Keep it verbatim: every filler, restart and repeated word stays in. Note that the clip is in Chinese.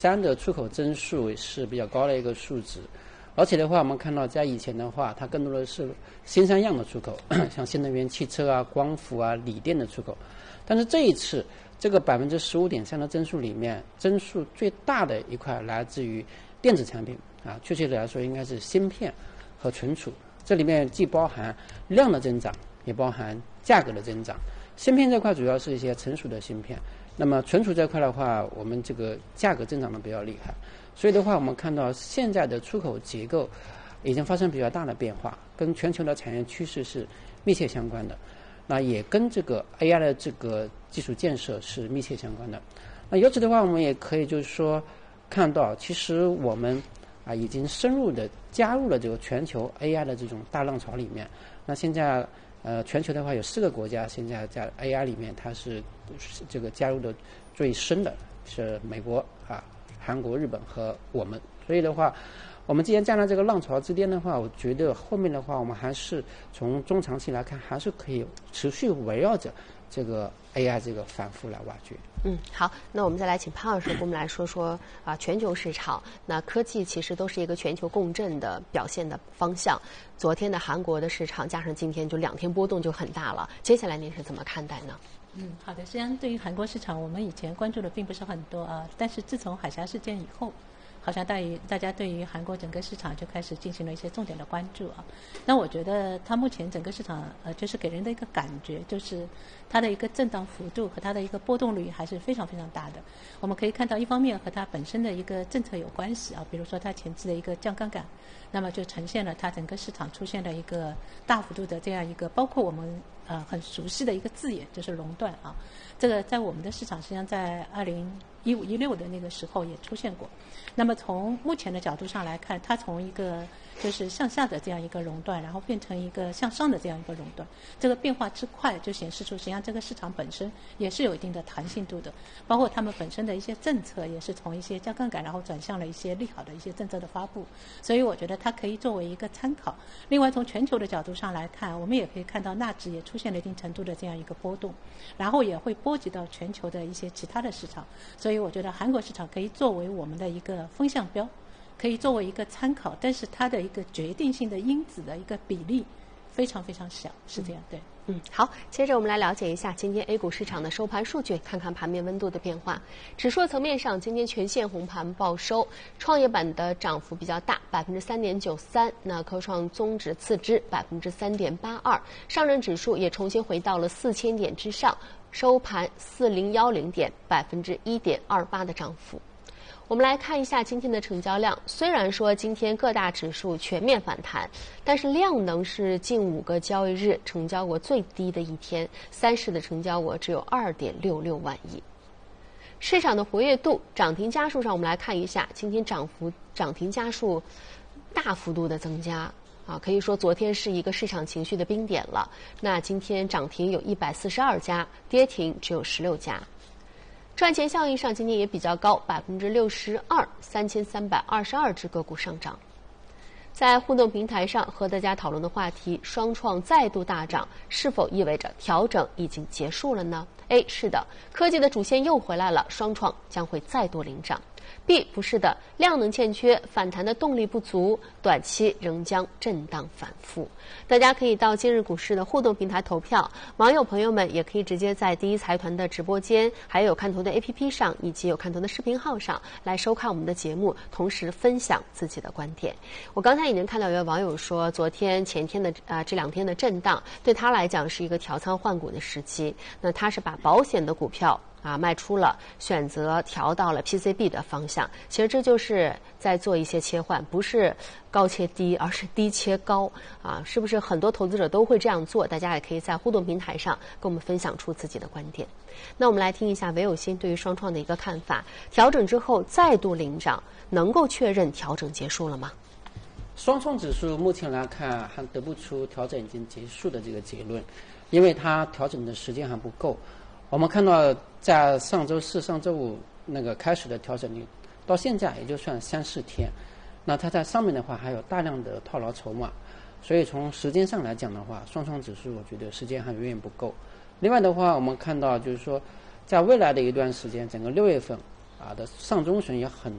三的出口增速是比较高的一个数值，而且的话，我们看到在以前的话，它更多的是新三样的出口，像新能源汽车啊、光伏啊、锂电的出口。但是这一次，这个百分之十五点三的增速里面，增速最大的一块来自于电子产品啊，确切的来说，应该是芯片和存储。这里面既包含量的增长，也包含价格的增长。芯片这块主要是一些成熟的芯片。那么存储这块的话，我们这个价格增长的比较厉害，所以的话，我们看到现在的出口结构已经发生比较大的变化，跟全球的产业趋势是密切相关的。那也跟这个 A I 的这个基础建设是密切相关的。那由此的话，我们也可以就是说看到，其实我们啊已经深入的加入了这个全球 A I 的这种大浪潮里面。那现在呃，全球的话有四个国家现在在 A I 里面，它是这个加入的最深的是美国啊、韩国、日本和我们。所以的话，我们既然站在这个浪潮之巅的话，我觉得后面的话，我们还是从中长期来看，还是可以持续围绕着这个 A I 这个反复来挖掘。 嗯，好，那我们再来请潘老师跟我们来说说啊，全球市场，那科技其实都是一个全球共振的表现的方向。昨天的韩国的市场加上今天就两天波动就很大了，接下来您是怎么看待呢？ 嗯，好的。实际上对于韩国市场，我们以前关注的并不是很多啊，但是自从海峡事件以后，好像大于大家对于韩国整个市场就开始进行了一些重点的关注啊。那我觉得它目前整个市场呃，就是给人的一个感觉，就是它的一个震荡幅度和它的一个波动率还是非常非常大的。我们可以看到，一方面和它本身的一个政策有关系啊，比如说它前期的一个降杠杆，那么就呈现了它整个市场出现了一个大幅度的这样一个，包括我们呃很熟悉的一个字眼，就是垄断啊。这个在我们的市场实际上在二零一五一六的那个时候也出现过。那么从目前的角度上来看，它从一个就是向下的这样一个熔断，然后变成一个向上的这样一个熔断，这个变化之快，就显示出实际上这个市场本身也是有一定的弹性度的，包括他们本身的一些政策也是从一些降杠杆，然后转向了一些利好的一些政策的发布，所以我觉得它可以作为一个参考。另外从全球的角度上来看，我们也可以看到纳指也出现了一定程度的这样一个波动，然后也会波及到全球的一些其他的市场，所以我觉得韩国市场可以作为我们的一个风向标，可以作为一个参考，但是它的一个决定性的因子的一个比例非常非常小，是这样。对， 嗯，好，接着我们来了解一下今天 A 股市场的收盘数据，看看盘面温度的变化。指数层面上，今天全线红盘报收，创业板的涨幅比较大，百分之三点九三，那科创综指次之百分之三点八二，上证指数也重新回到了四千点之上，收盘四零幺零点，百分之一点二八的涨幅。我们来看一下今天的成交量，虽然说今天各大指数全面反弹，但是量能是近五个交易日成交额最低的一天，三市的成交额只有二点六六万亿。市场的活跃度，涨停家数上我们来看一下，今天涨幅涨停家数大幅度的增加啊，可以说昨天是一个市场情绪的冰点了。那今天涨停有一百四十二家，跌停只有十六家。赚钱效应上今天也比较高，百分之六十二，三千三百二十二只个股上涨。在互动平台上和大家讨论的话题，双创再度大涨，是否意味着调整已经结束了呢？ A 是的，科技的主线又回来了，双创将会再度领涨。B 不是的，量能欠缺，反弹的动力不足，短期仍将震荡反复。大家可以到今日股市的互动平台投票，网友朋友们也可以直接在第一财团的直播间，还有看头的 A P P 上，以及有看头的视频号上来收看我们的节目，同时分享自己的观点。我刚才已经看到有网友说，昨天前天的啊、呃、这两天的震荡对他来讲是一个调仓换股的时机，那他是把保险的股票啊，卖出了，选择调到了 P C B 的方向。其实这就是在做一些切换，不是高切低，而是低切高啊！是不是很多投资者都会这样做？大家也可以在互动平台上跟我们分享出自己的观点。那我们来听一下韦有新对于双创的一个看法：调整之后再度领涨，能够确认调整结束了吗？ 双创指数目前来看还得不出调整已经结束的这个结论，因为它调整的时间还不够。我们看到在上周四、上周五那个开始的调整，到现在也就算三四天，那它在上面的话还有大量的套牢筹码，所以从时间上来讲的话，双创指数我觉得时间还远远不够。另外的话，我们看到就是说，在未来的一段时间，整个六月份啊的上中旬也很